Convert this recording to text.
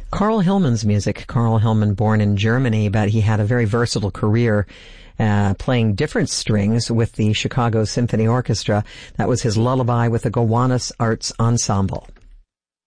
Carl Hillman's music. Carl Hillman, born in Germany, but he had a very versatile career playing different strings with the Chicago Symphony Orchestra. That was his Lullaby with the Gowanus Arts Ensemble.